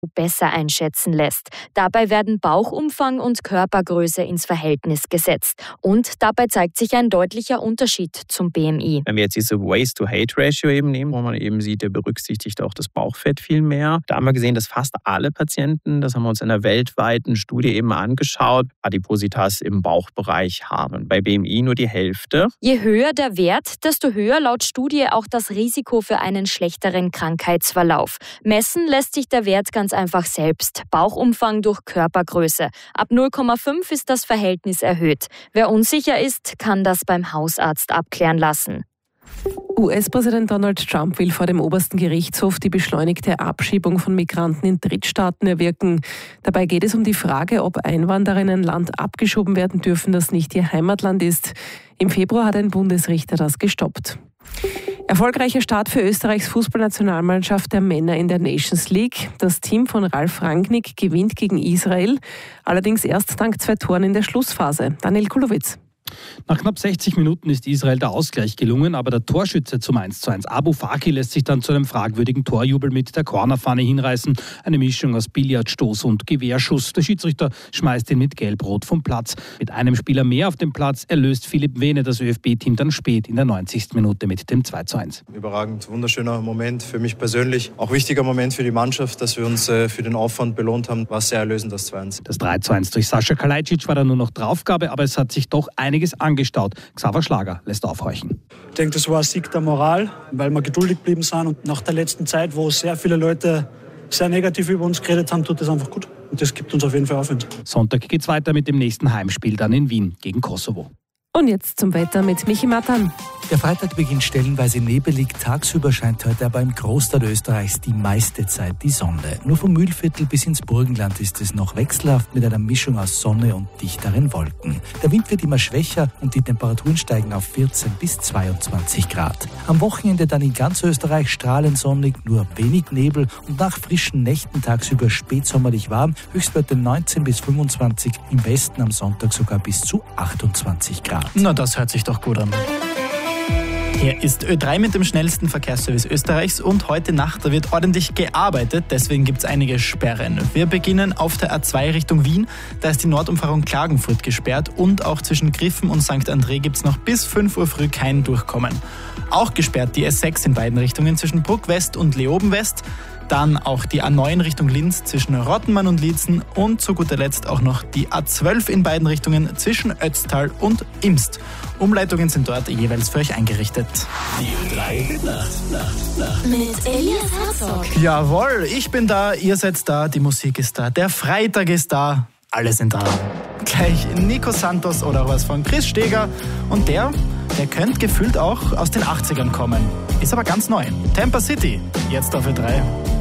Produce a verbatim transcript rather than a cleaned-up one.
besser einschätzen lässt. Dabei werden Bauchumfang und Körpergröße ins Verhältnis gesetzt. Und dabei zeigt sich ein deutlicher Unterschied zum B M I. Wenn wir jetzt diese Waist-to-Height-Ratio eben nehmen, wo man eben sieht, der berücksichtigt auch das Bauchfett viel mehr. Da haben wir gesehen, dass fast alle Patienten, das haben wir uns in einer weltweiten Studie eben angeschaut, Adipositas im Bauchbereich haben. Bei B M I nur die Hälfte. Je höher der Wert, desto höher laut Studie auch das Risiko für einen schlechteren Krankheitsverlauf. Messen lässt sich der Wert ganz einfach selbst. Bauchumfang durch Körpergröße. Ab null Komma fünf ist das Verhältnis erhöht. Wer unsicher ist, kann das beim Hausarzt abklären lassen. U S-Präsident Donald Trump will vor dem obersten Gerichtshof die beschleunigte Abschiebung von Migranten in Drittstaaten erwirken. Dabei geht es um die Frage, ob Einwanderer in ein Land abgeschoben werden dürfen, das nicht ihr Heimatland ist. Im Februar hat ein Bundesrichter das gestoppt. Erfolgreicher Start für Österreichs Fußballnationalmannschaft der Männer in der Nations League. Das Team von Ralf Rangnick gewinnt gegen Israel, allerdings erst dank zwei Toren in der Schlussphase. Daniel Kulowitz. Nach knapp sechzig Minuten ist Israel der Ausgleich gelungen, aber der Torschütze zum eins zu eins, Abu Faki, lässt sich dann zu einem fragwürdigen Torjubel mit der Cornerpfanne hinreißen. Eine Mischung aus Billardstoß und Gewehrschuss. Der Schiedsrichter schmeißt ihn mit Gelb-Rot vom Platz. Mit einem Spieler mehr auf dem Platz erlöst Philipp Wehne das ÖFB-Team dann spät in der neunzigsten Minute mit dem zwei zu eins. Überragend, wunderschöner Moment für mich persönlich. Auch wichtiger Moment für die Mannschaft, dass wir uns äh, für den Aufwand belohnt haben. War sehr erlösend, das zwei eins. Das drei zu eins durch Sascha Kalajdzic war dann nur noch Draufgabe, aber es hat sich doch einiges angestaut. Xaver Schlager lässt aufhorchen. Ich denke, das war ein Sieg der Moral, weil wir geduldig geblieben sind. Und nach der letzten Zeit, wo sehr viele Leute sehr negativ über uns geredet haben, tut das einfach gut. Und das gibt uns auf jeden Fall Aufwind. Sonntag geht's weiter mit dem nächsten Heimspiel dann in Wien gegen Kosovo. Und jetzt zum Wetter mit Michi Matan. Der Freitag beginnt stellenweise nebelig. Tagsüber scheint heute aber im Großteil Österreichs die meiste Zeit die Sonne. Nur vom Mühlviertel bis ins Burgenland ist es noch wechselhaft mit einer Mischung aus Sonne und dichteren Wolken. Der Wind wird immer schwächer und die Temperaturen steigen auf vierzehn bis zweiundzwanzig Grad. Am Wochenende dann in ganz Österreich strahlend sonnig, nur wenig Nebel und nach frischen Nächten tagsüber spätsommerlich warm. Höchstwerte neunzehn bis fünfundzwanzig, im Westen am Sonntag sogar bis zu achtundzwanzig Grad. Na, das hört sich doch gut an. Hier ist Ö drei mit dem schnellsten Verkehrsservice Österreichs und heute Nacht da wird ordentlich gearbeitet, deswegen gibt es einige Sperren. Wir beginnen auf der A zwei Richtung Wien, da ist die Nordumfahrung Klagenfurt gesperrt und auch zwischen Griffen und Sankt André gibt es noch bis fünf Uhr früh kein Durchkommen. Auch gesperrt die S sechs in beiden Richtungen zwischen Bruck West und Leoben West. Dann auch die A neun Richtung Linz zwischen Rottenmann und Liezen und zu guter Letzt auch noch die A zwölf in beiden Richtungen zwischen Ötztal und Imst. Umleitungen sind dort jeweils für euch eingerichtet. Die drei Nacht, Nacht, Nacht. Mit Elias Herzog. Jawohl, ich bin da, ihr seid da, die Musik ist da, der Freitag ist da, alle sind da. Gleich Nico Santos oder was von Chris Steger und der, der könnte gefühlt auch aus den achtzigern kommen. Ist aber ganz neu. Tampa City, jetzt auf Ö drei.